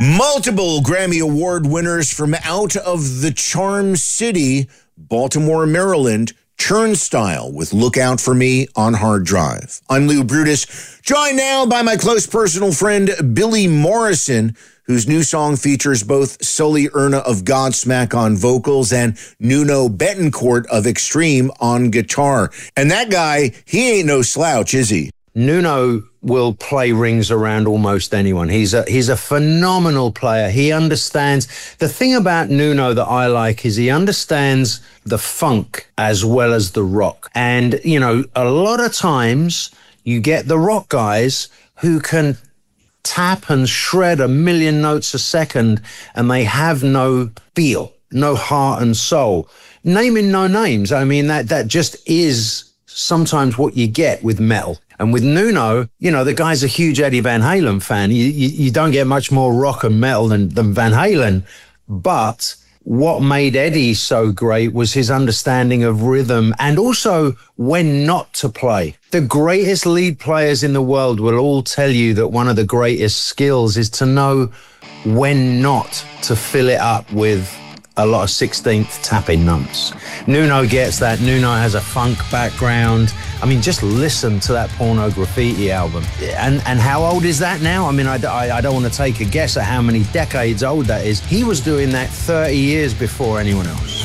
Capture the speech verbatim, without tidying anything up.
Multiple Grammy Award winners from out of the Charm City, Baltimore, Maryland, Turnstile with Look Out For Me on Hard Drive. I'm Lou Brutus, joined now by my close personal friend Billy Morrison, whose new song features both Sully Erna of Godsmack on vocals and Nuno Betancourt of Extreme on guitar. And that guy, he ain't no slouch, is he? Nuno will play rings around almost anyone. He's a he's a phenomenal player. He understands. The thing about Nuno that I like is he understands the funk as well as the rock. And, you know, a lot of times you get the rock guys who can tap and shred a million notes a second and they have no feel, no heart and soul. Naming no names. I mean, that that just is sometimes what you get with metal. And with Nuno, you know, the guy's a huge Eddie Van Halen fan. You, you, you don't get much more rock and metal than, than Van Halen. But what made Eddie so great was his understanding of rhythm and also when not to play. The greatest lead players in the world will all tell you that one of the greatest skills is to know when not to fill it up with a lot of sixteenth tapping notes. Nuno gets that. Nuno has a funk background. I mean, just listen to that Porno Graffiti album. And and how old is that now? I mean, I, I, I don't want to take a guess at how many decades old that is. He was doing that thirty years before anyone else.